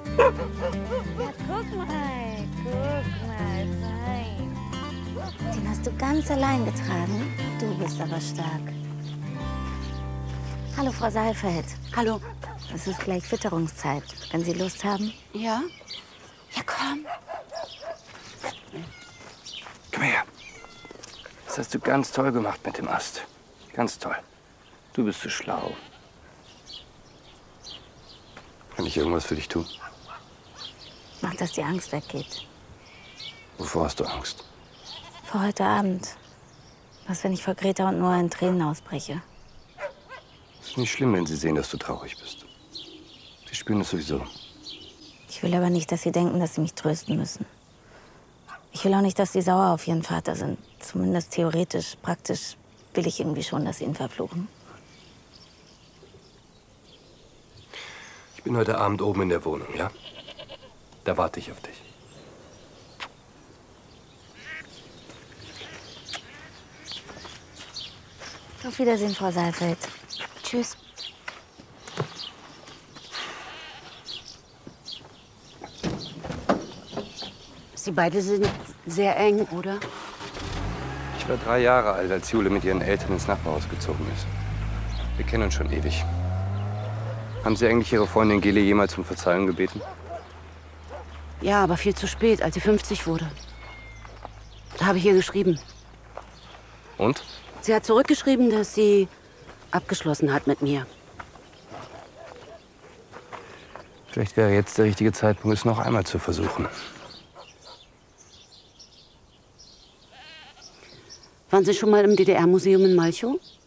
Ja, guck mal, fein. Den hast du ganz allein getragen. Du bist aber stark. Hallo, Frau Saalfeld. Hallo. Es ist gleich Fütterungszeit. Wenn Sie Lust haben. Ja? Ja, komm. Komm her. Das hast du ganz toll gemacht mit dem Ast. Ganz toll. Du bist so schlau. Kann ich irgendwas für dich tun? Mach, dass die Angst weggeht. Wovor hast du Angst? Vor heute Abend. Was, wenn ich vor Greta und Noah in Tränen ausbreche? Es ist nicht schlimm, wenn sie sehen, dass du traurig bist. Sie spüren es sowieso. Ich will aber nicht, dass sie denken, dass sie mich trösten müssen. Ich will auch nicht, dass sie sauer auf ihren Vater sind. Zumindest theoretisch, praktisch will ich irgendwie schon, dass sie ihn verfluchen. Ich bin heute Abend oben in der Wohnung, ja? Da warte ich auf dich. Auf Wiedersehen, Frau Saalfeld. Tschüss. Sie beide sind sehr eng, oder? Ich war 3 Jahre alt, als Jule mit ihren Eltern ins Nachbarhaus gezogen ist. Wir kennen uns schon ewig. Haben Sie eigentlich Ihre Freundin Geli jemals um Verzeihung gebeten? Ja, aber viel zu spät, als sie 50 wurde. Da habe ich ihr geschrieben. Und? Sie hat zurückgeschrieben, dass sie abgeschlossen hat mit mir. Vielleicht wäre jetzt der richtige Zeitpunkt, es noch einmal zu versuchen. Waren Sie schon mal im DDR-Museum in Malchow?